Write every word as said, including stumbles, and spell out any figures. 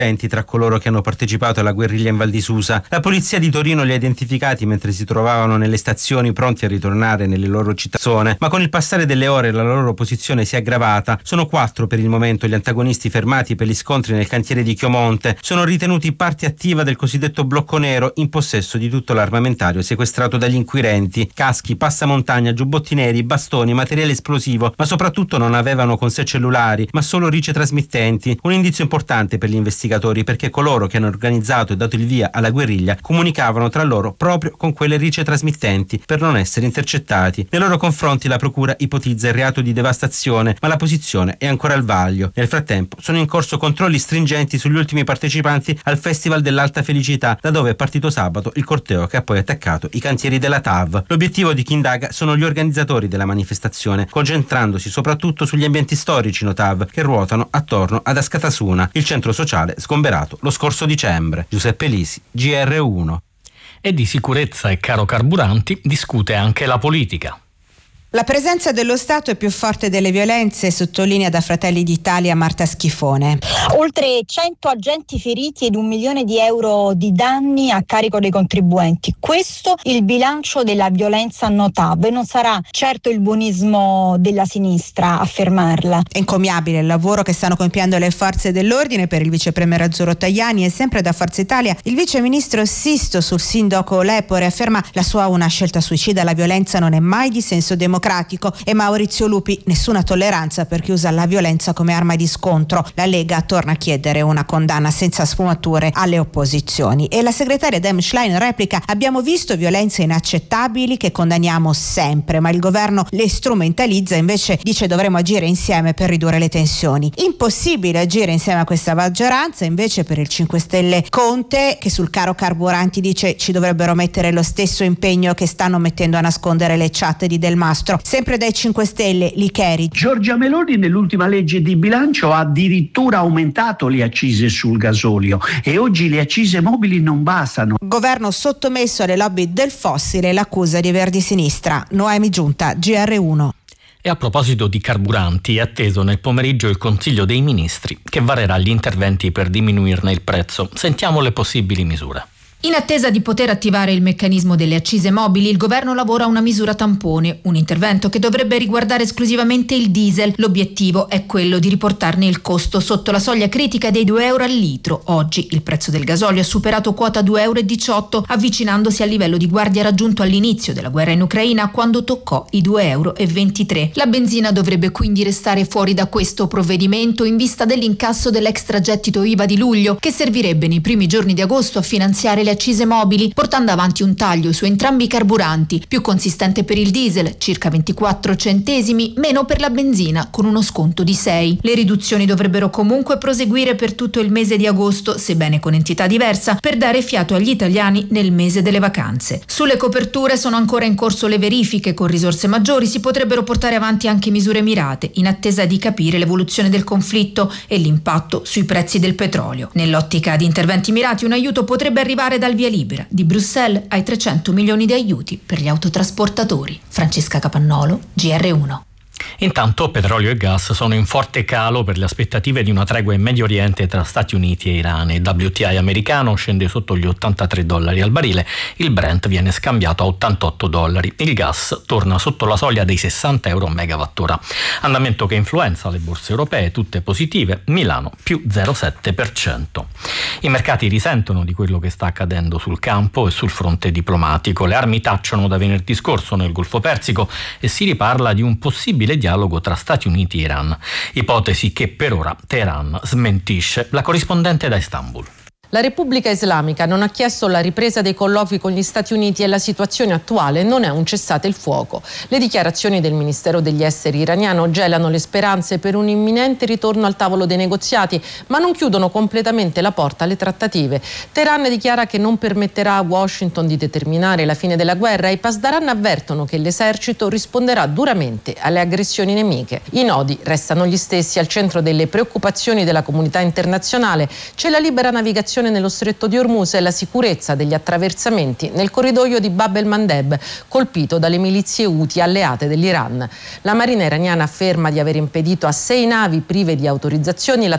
tra coloro che hanno partecipato alla guerriglia in Val di Susa. La polizia di Torino li ha identificati mentre si trovavano nelle stazioni pronti a ritornare nelle loro città zone, ma con il passare delle ore la loro posizione si è aggravata. Sono quattro per il momento gli antagonisti fermati per gli scontri nel cantiere di Chiomonte. Sono ritenuti parte attiva del cosiddetto blocco nero, in possesso di tutto l'armamentario sequestrato dagli inquirenti: caschi, passamontagna, giubbotti neri, bastoni, materiale esplosivo, ma soprattutto non avevano con sé cellulari, ma solo rice trasmittenti. Un indizio importante per gli investigatori, perché coloro che hanno organizzato e dato il via alla guerriglia comunicavano tra loro proprio con quelle rice trasmittenti per non essere intercettati. Nei loro confronti la procura ipotizza il reato di devastazione, ma la posizione è ancora al vaglio. Nel frattempo sono in corso controlli stringenti sugli ultimi partecipanti al Festival dell'Alta Felicità, da dove è partito sabato il corteo che ha poi attaccato i cantieri della T A V. L'obiettivo di chi indaga sono gli organizzatori della manifestazione, concentrandosi soprattutto sugli ambienti storici Notav che ruotano attorno ad Askatasuna, il centro sociale sgomberato lo scorso dicembre. Giuseppe Lisi, G R uno. E di sicurezza e caro carburanti discute anche la politica. La presenza dello Stato è più forte delle violenze, sottolinea da Fratelli d'Italia Marta Schifone. Oltre cento agenti feriti ed un milione di euro di danni a carico dei contribuenti. Questo il bilancio della violenza Notav, e non sarà certo il buonismo della sinistra a fermarla. È encomiabile il lavoro che stanno compiendo le forze dell'ordine. Per il vicepremier Azzurro Tajani e sempre da Forza Italia il viceministro Sisto sul sindaco Lepore afferma la sua una scelta suicida. La violenza non è mai di senso democratico. E Maurizio Lupi: nessuna tolleranza per chi usa la violenza come arma di scontro. La Lega torna a chiedere una condanna senza sfumature alle opposizioni. E la segretaria Dem Schlein replica: abbiamo visto violenze inaccettabili che condanniamo sempre, ma il governo le strumentalizza. Invece dice dovremo agire insieme per ridurre le tensioni. Impossibile agire insieme a questa maggioranza. Invece per il cinque Stelle Conte, che sul caro carburanti dice ci dovrebbero mettere lo stesso impegno che stanno mettendo a nascondere le chat di Del Mastro. Sempre dai cinque Stelle Licheri: Giorgia Meloni nell'ultima legge di bilancio ha addirittura aumentato le accise sul gasolio e oggi le accise mobili non bastano. Governo sottomesso alle lobby del fossile, l'accusa di Verdi Sinistra. Noemi Giunta, G R uno. E a proposito di carburanti, è atteso nel pomeriggio il Consiglio dei Ministri che varerà gli interventi per diminuirne il prezzo. Sentiamo le possibili misure. In attesa di poter attivare il meccanismo delle accise mobili, il governo lavora a una misura tampone, un intervento che dovrebbe riguardare esclusivamente il diesel. L'obiettivo è quello di riportarne il costo sotto la soglia critica dei due euro al litro. Oggi il prezzo del gasolio ha superato quota due euro e diciotto, avvicinandosi al livello di guardia raggiunto all'inizio della guerra in Ucraina, quando toccò i due euro e ventitré. La benzina dovrebbe quindi restare fuori da questo provvedimento in vista dell'incasso dell'extragettito I V A di luglio, che servirebbe nei primi giorni di agosto a finanziare le accise mobili, portando avanti un taglio su entrambi i carburanti, più consistente per il diesel, circa ventiquattro centesimi, meno per la benzina, con uno sconto di sei. Le riduzioni dovrebbero comunque proseguire per tutto il mese di agosto, sebbene con entità diversa, per dare fiato agli italiani nel mese delle vacanze. Sulle coperture sono ancora in corso le verifiche. Con risorse maggiori si potrebbero portare avanti anche misure mirate, in attesa di capire l'evoluzione del conflitto e l'impatto sui prezzi del petrolio. Nell'ottica di interventi mirati, un aiuto potrebbe arrivare dal via libera di Bruxelles ai trecento milioni di aiuti per gli autotrasportatori. Francesca Capannolo, G R uno. Intanto petrolio e gas sono in forte calo per le aspettative di una tregua in Medio Oriente tra Stati Uniti e Iran. Il W T I americano scende sotto gli ottantatré dollari al barile, il Brent viene scambiato a ottantotto dollari, il gas torna sotto la soglia dei sessanta euro a megawattora. Andamento che influenza le borse europee, tutte positive, Milano più zero virgola sette per cento. I mercati risentono di quello che sta accadendo sul campo e sul fronte diplomatico. Le armi tacciono da venerdì scorso nel Golfo Persico e si riparla di un possibile dialogo tra Stati Uniti e Iran, ipotesi che per ora Teheran smentisce. La corrispondente da Istanbul. La Repubblica Islamica non ha chiesto la ripresa dei colloqui con gli Stati Uniti e la situazione attuale non è un cessate il fuoco. Le dichiarazioni del Ministero degli Esteri iraniano gelano le speranze per un imminente ritorno al tavolo dei negoziati, ma non chiudono completamente la porta alle trattative. Teheran dichiara che non permetterà a Washington di determinare la fine della guerra e i Pasdaran avvertono che l'esercito risponderà duramente alle aggressioni nemiche. I nodi restano gli stessi. Al centro delle preoccupazioni della comunità internazionale c'è la libera navigazione nello stretto di Hormuz e la sicurezza degli attraversamenti nel corridoio di Bab el-Mandeb, colpito dalle milizie Houthi alleate dell'Iran. La marina iraniana afferma di aver impedito a sei navi prive di autorizzazioni l'attraversamento